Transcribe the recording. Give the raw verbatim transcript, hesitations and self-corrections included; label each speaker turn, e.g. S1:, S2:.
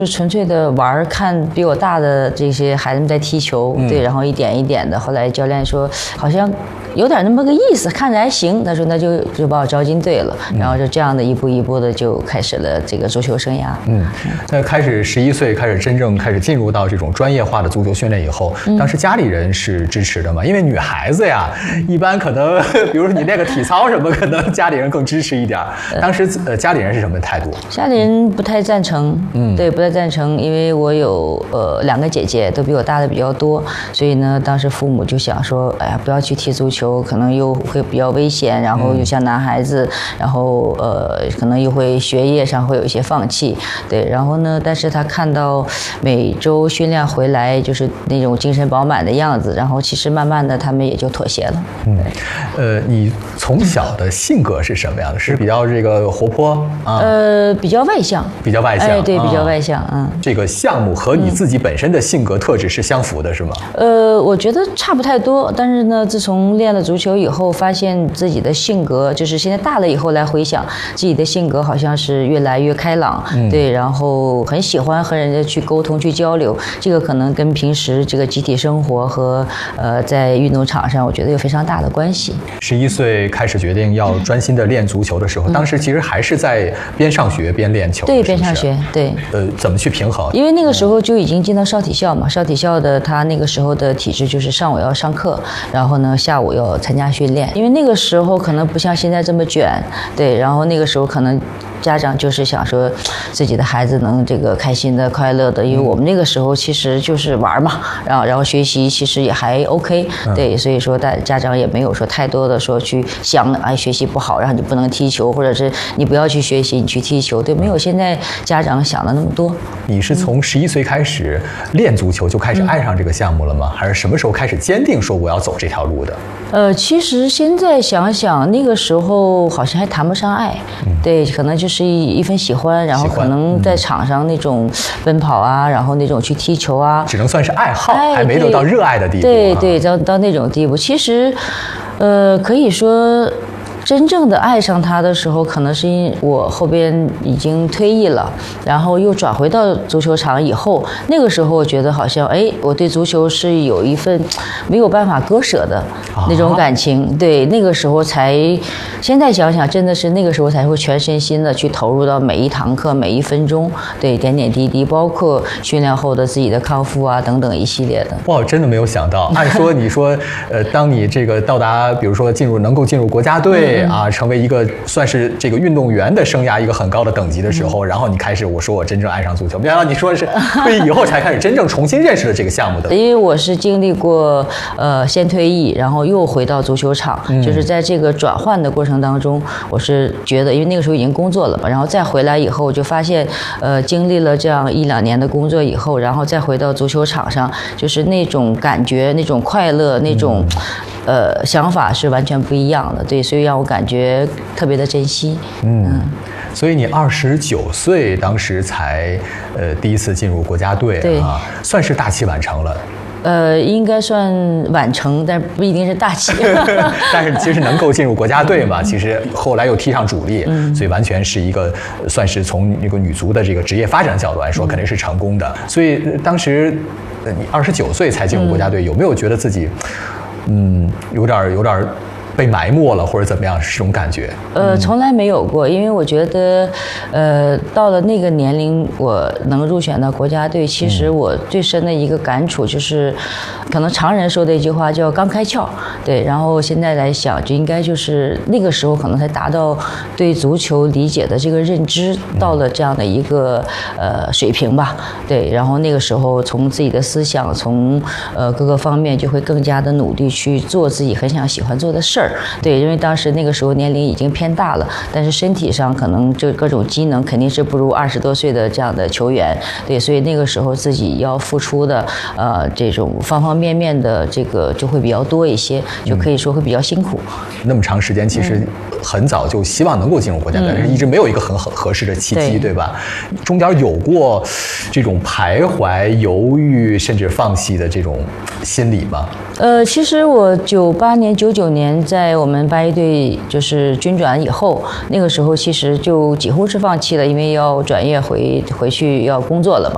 S1: 就纯粹的玩，看比我大的这些孩子们在踢球，嗯、对，然后一点一点的。后来教练说，好像有点那么个意思，看着还行。他说那就就把我招进队了，然后就这样的一步一步的就开始了这个足球生涯。
S2: 嗯，那开始十一岁开始真正开始进入到这种专业化的足球训练以后，嗯、当时家里人是支持的吗？因为女孩子呀，一般可能比如说你练个体操什么，可能家里人更支持一点。当时呃家里人是什么态度？
S1: 家里人不太赞成，嗯，对，不太赞成，因为我有呃两个姐姐，都比我大的比较多，所以呢，当时父母就想说，哎呀，不要去踢足球，可能又会比较危险，然后又像男孩子，然后呃，可能又会学业上会有一些放弃，对，然后呢，但是他看到每周训练回来就是那种精神饱满的样子，然后其实慢慢的他们也就妥协了。
S2: 嗯，呃，你从小的性格是什么样的？是比较这个活泼啊？
S1: 呃，比较外向，
S2: 比较外向，
S1: 哎，对，比较外向，嗯。
S2: 这个项目和你自己本身的性格特质是相符的，是吗？
S1: 呃，我觉得差不太多，但是呢，自从练了足球以后，发现自己的性格，就是现在大了以后来回想，自己的性格好像是越来越开朗，嗯、对，然后很喜欢和人家去沟通、去交流。这个可能跟平时这个集体生活和呃在运动场上，我觉得有非常大的关系。
S2: 十一岁开始决定要专心的练足球的时候，嗯、当时其实还是在边上学边练球，
S1: 对，边上学，对。
S2: 呃，怎么去平衡？
S1: 因为那个时候就已经进到少体校嘛，少体校的他那个时候的体制就是上午要上课，然后呢下午要参加训练。因为那个时候可能不像现在这么卷，对，然后那个时候可能家长就是想说自己的孩子能这个开心的、快乐的，因为我们那个时候其实就是玩嘛，然后然后学习其实也还 OK， 对，所以说大家长也没有说太多的说去想哎学习不好，然后你不能踢球，或者是你不要去学习，你去踢球，对，没有现在家长想的那么多。
S2: 你是从十一岁开始练足球就开始爱上这个项目了吗？嗯、还是什么时候开始坚定说我要走这条路的？
S1: 呃，其实现在想想，那个时候好像还谈不上爱，嗯、对，可能就是一一份喜欢，然后可能在场上那种奔跑啊，嗯、然后那种去踢球啊，
S2: 只能算是爱好，哎、还没有到热爱的地步。
S1: 对对，到到那种地步，其实，呃，可以说。真正的爱上他的时候，可能是因我后边已经退役了，然后又转回到足球场以后，那个时候我觉得好像，哎，我对足球是有一份没有办法割舍的那种感情。啊、对，那个时候才，现在想想，真的是那个时候才会全身心的去投入到每一堂课、每一分钟，对，点点滴滴，包括训练后的自己的康复啊等等一系列的。
S2: 哇，真的没有想到，按说你说，呃，当你这个到达，比如说进入能够进入国家队。嗯啊，成为一个算是这个运动员的生涯一个很高的等级的时候，嗯、然后你开始我说我真正爱上足球，没想到你说是退役以后才开始真正重新认识了这个项目的。
S1: 因为我是经历过呃先退役，然后又回到足球场，嗯、就是在这个转换的过程当中，我是觉得，因为那个时候已经工作了嘛，然后再回来以后，我就发现，呃，经历了这样一两年的工作以后，然后再回到足球场上，就是那种感觉、那种快乐、那种。嗯呃，想法是完全不一样的，对，所以让我感觉特别的珍惜。
S2: 嗯，嗯所以你二十九岁当时才呃第一次进入国家队啊，算是大器晚成了。
S1: 呃，应该算晚成，但不一定是大器。
S2: 但是其实能够进入国家队嘛，其实后来又踢上主力，嗯、所以完全是一个算是从那个女足的这个职业发展角度来说，嗯、肯定是成功的。所以当时你二十九岁才进入国家队，嗯、有没有觉得自己？嗯，有点有点被埋没了，或者怎么样，是这种感觉？
S1: 呃，从来没有过，因为我觉得，呃，到了那个年龄，我能入选到国家队，其实我最深的一个感触就是，可能常人说的一句话叫“刚开窍”，对。然后现在来想，就应该就是那个时候可能才达到对足球理解的这个认知到了这样的一个呃水平吧，对。然后那个时候从自己的思想，从呃各个方面就会更加的努力去做自己很想喜欢做的事儿。对，因为当时那个时候年龄已经偏大了，但是身体上可能这各种机能肯定是不如二十多岁的这样的球员。对，所以那个时候自己要付出的呃这种方方面面的这个就会比较多一些，就可以说会比较辛苦。
S2: 嗯、那么长时间，其实很早就希望能够进入国家队，但是一直没有一个很合合适的契机， 对, 对吧？中间有过这种徘徊、犹豫，甚至放弃的这种心理吗？
S1: 呃，其实我九八年、九九年在我们八一队就是军转以后，那个时候其实就几乎是放弃了，因为要转业回回去要工作了嘛。